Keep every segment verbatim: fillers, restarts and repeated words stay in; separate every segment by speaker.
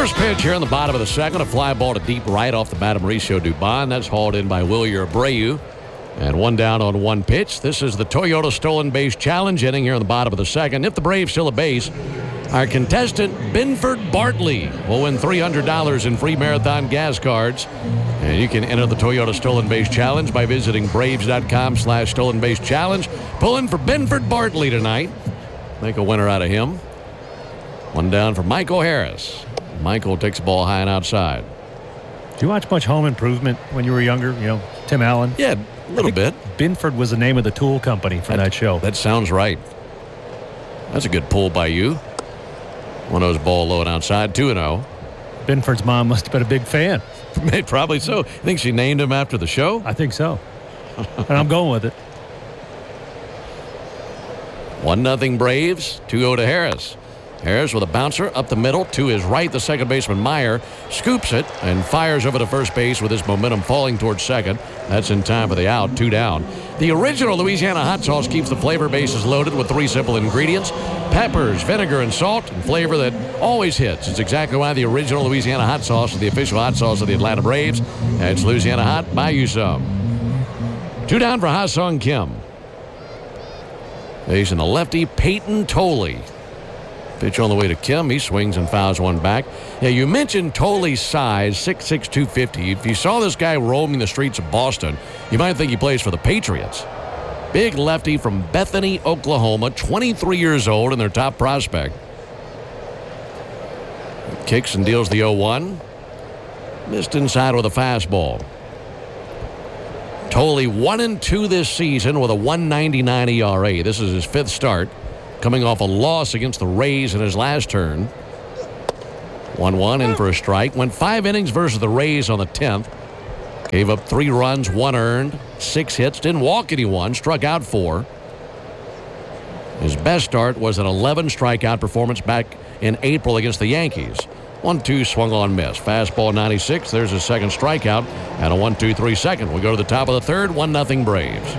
Speaker 1: First pitch here in the bottom of the second. A fly ball to deep right off the bat of Mauricio Dubon. That's hauled in by Wilyer Abreu. And one down on one pitch. This is the Toyota Stolen Base Challenge inning here in the bottom of the second. If the Braves steal a base, our contestant, Binford Bartley, will win three hundred dollars in free Marathon gas cards. And you can enter the Toyota Stolen Base Challenge by visiting Braves.com slash Stolen Base Challenge. Pulling for Binford Bartley tonight. Make a winner out of him. One down for Michael Harris. Michael takes the ball high and outside.
Speaker 2: Did you watch much Home Improvement when you were younger? You know, Tim Allen?
Speaker 1: Yeah, a little bit.
Speaker 2: Binford was the name of the tool company for that, that show.
Speaker 1: That sounds right. That's a good pull by you. One of those ball low and outside, two and oh.
Speaker 2: Binford's mom must have been a big fan.
Speaker 1: Probably so. I think she named him after the show.
Speaker 2: I think so. And I'm going with it.
Speaker 1: one nothing Braves, two oh to Harris. Harris with a bouncer up the middle to his right. The second baseman Meyer scoops it and fires over to first base with his momentum falling towards second. That's in time for the out, two down. The original Louisiana hot sauce keeps the flavor bases loaded with three simple ingredients: peppers, vinegar, and salt, and flavor that always hits. It's exactly why the original Louisiana hot sauce is the official hot sauce of the Atlanta Braves. And it's Louisiana hot. Buy you some. Two down for Ha-Sung Kim. Facing the lefty Peyton Tolley. Pitch on the way to Kim. He swings and fouls one back. Yeah, you mentioned Tolley's size, six six, two fifty. If you saw this guy roaming the streets of Boston, you might think he plays for the Patriots. Big lefty from Bethany, Oklahoma, twenty-three years old and their top prospect. Kicks and deals the oh one. Missed inside with a fastball. Tolley one and two this season with a one ninety-nine E R A. This is his fifth start, coming off a loss against the Rays in his last turn. one one in for a strike. Went five innings versus the Rays on the tenth. Gave up three runs, one earned, six hits, didn't walk anyone, struck out four. His best start was an eleven strikeout performance back in April against the Yankees. one two swung on miss. Fastball ninety-six. There's his second strikeout and a one two three second. We go to the top of the third. one nothing Braves.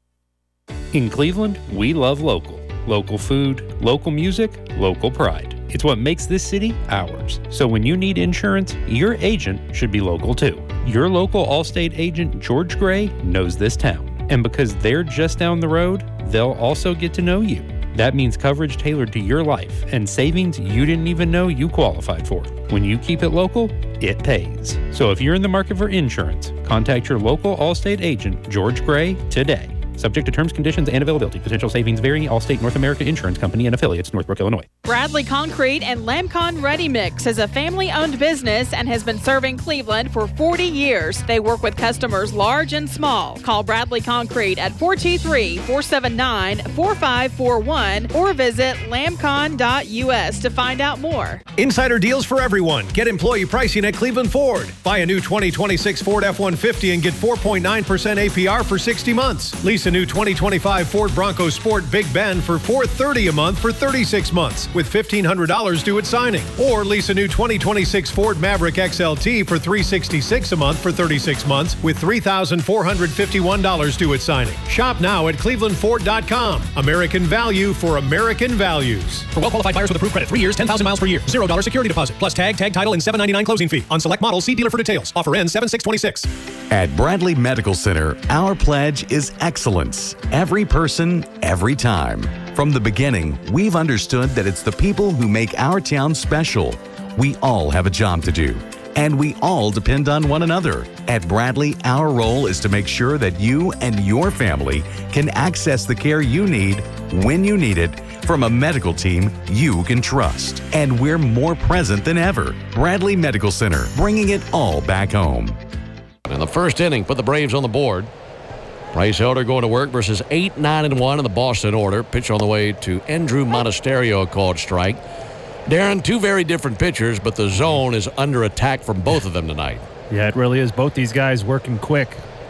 Speaker 3: In Cleveland, we love local. Local food, local music, local pride. It's what makes this city ours. So when you need insurance, your agent should be local too. Your local Allstate agent, George Gray, knows this town. And because they're just down the road, they'll also get to know you. That means coverage tailored to your life and savings you didn't even know you qualified for. When you keep it local, it pays. So if you're in the market for insurance, contact your local Allstate agent, George Gray, today. Subject to terms, conditions, and availability. Potential savings vary. Allstate North America Insurance Company and affiliates, Northbrook, Illinois.
Speaker 4: Bradley Concrete and Lamcon Ready Mix is a family-owned business and has been serving Cleveland for forty years. They work with customers large and small. Call Bradley Concrete at four two three, four seven nine, four five four one or visit lamcon dot U S to find out more.
Speaker 5: Insider deals for everyone. Get employee pricing at Cleveland Ford. Buy a new twenty twenty-six Ford F one fifty and get four point nine percent A P R for sixty months. Lease a new twenty twenty-five Ford Bronco Sport Big Bend for four hundred thirty dollars a month for thirty-six months with fifteen hundred dollars due at signing. Or lease a new twenty twenty-six Ford Maverick X L T for three hundred sixty-six dollars a month for thirty-six months with three thousand four hundred fifty-one dollars due at signing. Shop now at cleveland ford dot com. American value for American values.
Speaker 6: For well-qualified buyers with approved credit, three years, ten thousand miles per year, zero dollars security deposit, plus tag, tag title, and seven ninety-nine closing fee. On select models, see dealer for details. Offer ends seven six twenty-six.
Speaker 7: At Bradley Medical Center, our pledge is excellence. Every person, every time. From the beginning, we've understood that it's the people who make our town special. We all have a job to do, and we all depend on one another. At Bradley, our role is to make sure that you and your family can access the care you need when you need it from a medical team you can trust. And we're more present than ever. Bradley Medical Center, bringing it all back home.
Speaker 1: In the first inning, put the Braves on the board. Bryce Elder going to work versus eight nine and one in the Boston order. Pitch on the way to Andrew Monasterio, called strike. Darren, two very different pitchers, but the zone is under attack from both of them tonight.
Speaker 2: Yeah, it really is. Both these guys working quick.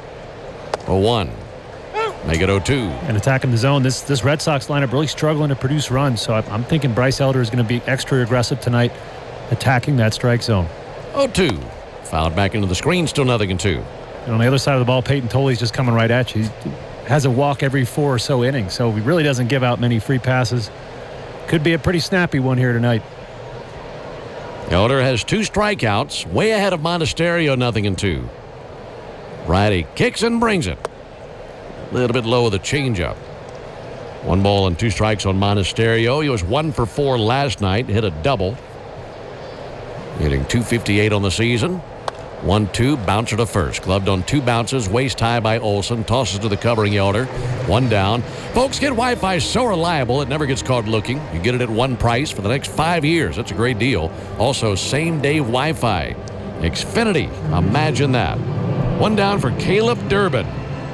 Speaker 1: oh one. Make it oh two.
Speaker 2: And attacking the zone. This this Red Sox lineup really struggling to produce runs, so I'm thinking Bryce Elder is going to be extra aggressive tonight, attacking that strike zone.
Speaker 1: oh two. Fouled back into the screen, still nothing in two.
Speaker 2: And on the other side of the ball, Peyton Tolley's just coming right at you. He has a walk every four or so innings, so he really doesn't give out many free passes. Could be a pretty snappy one here tonight.
Speaker 1: Elder has two strikeouts, way ahead of Monasterio, nothing and two. Righty kicks and brings it. A little bit low of the changeup. One ball and two strikes on Monasterio. He was one for four last night, hit a double. Hitting two fifty-eight on the season. one two, bouncer to first. Gloved on two bounces, waist high by Olson. Tosses to the covering Elder. One down. Folks, get Wi-Fi so reliable it never gets caught looking. You get it at one price for the next five years. That's a great deal. Also, same-day Wi-Fi. Xfinity. Imagine that. One down for Caleb Durbin.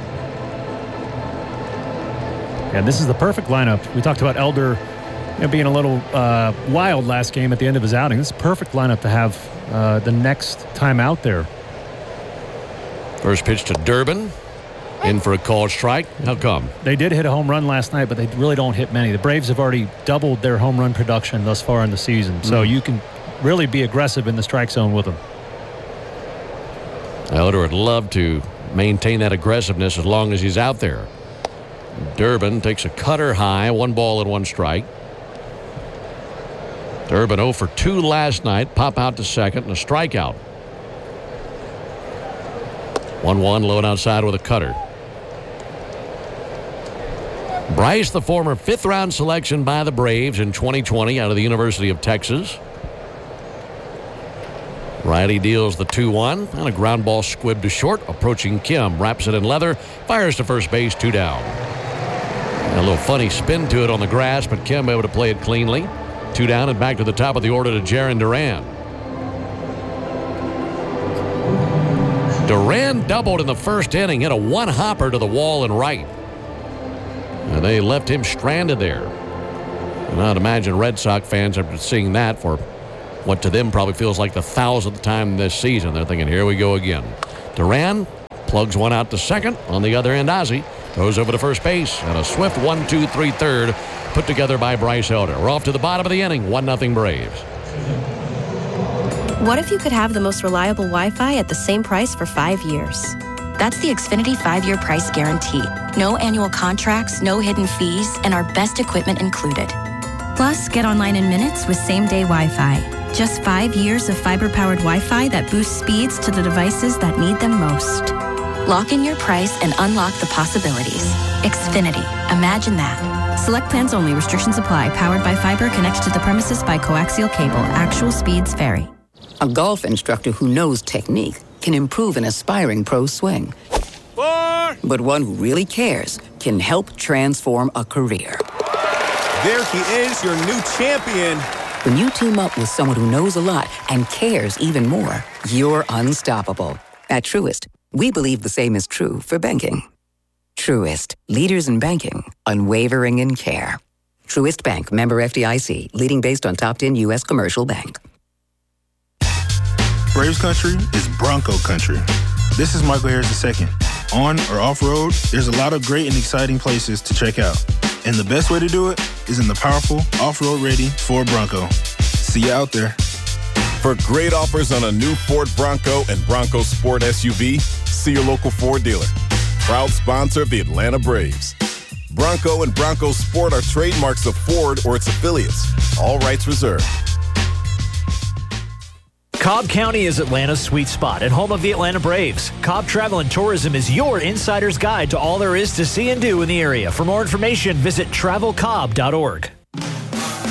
Speaker 2: And this is the perfect lineup. We talked about Elder you know, being a little uh, wild last game at the end of his outing. This is a perfect lineup to have uh, the next time out there.
Speaker 1: First pitch to Durbin. In for a called strike. How come?
Speaker 2: They did hit a home run last night, but they really don't hit many. The Braves have already doubled their home run production thus far in the season. So mm. you can really be aggressive in the strike zone with them.
Speaker 1: Elder would love to maintain that aggressiveness as long as he's out there. Durbin takes a cutter high, one ball and one strike. Durbin oh for two last night. Pop out to second and a strikeout. one one, low and outside with a cutter. Bryce, the former fifth round selection by the Braves in twenty twenty out of the University of Texas. Riley deals the two one and a ground ball squibbed to short. Approaching Kim, wraps it in leather, fires to first base, two down. A little funny spin to it on the grass, but Kim able to play it cleanly. Two down and back to the top of the order to Jarren Duran. Duran doubled in the first inning, hit a one-hopper to the wall and right. And they left him stranded there. And I'd imagine Red Sox fans, after seeing that for what to them probably feels like the thousandth time this season, they're thinking, here we go again. Duran plugs one out to second. On the other end, Ozzie goes over to first base. And a swift one two three third put together by Bryce Elder. We're off to the bottom of the inning, one nothing Braves.
Speaker 8: What if you could have the most reliable Wi-Fi at the same price for five years? That's the Xfinity five-year price guarantee. No annual contracts, no hidden fees, and our best equipment included. Plus, get online in minutes with same-day Wi-Fi. Just five years of fiber-powered Wi-Fi that boosts speeds to the devices that need them most. Lock in your price and unlock the possibilities. Xfinity. Imagine that. Select plans only. Restrictions apply. Powered by fiber. Connects to the premises by coaxial cable. Actual speeds vary.
Speaker 9: A golf instructor who knows technique can improve an aspiring pro's swing. Four. But one who really cares can help transform a career.
Speaker 10: There he is, your new champion.
Speaker 9: When you team up with someone who knows a lot and cares even more, you're unstoppable. At Truist, we believe the same is true for banking. Truist, leaders in banking, unwavering in care. Truist Bank, member F D I C, leading based on top ten U S commercial bank.
Speaker 11: Braves country is Bronco country. This is Michael Harris the second. On or off-road, there's a lot of great and exciting places to check out. And the best way to do it is in the powerful, off-road ready Ford Bronco. See you out there.
Speaker 10: For great offers on a new Ford Bronco and Bronco Sport S U V, see your local Ford dealer. Proud sponsor of the Atlanta Braves. Bronco and Bronco Sport are trademarks of Ford or its affiliates. All rights reserved.
Speaker 12: Cobb County is Atlanta's sweet spot and home of the Atlanta Braves. Cobb Travel and Tourism is your insider's guide to all there is to see and do in the area. For more information, visit travel cobb dot org.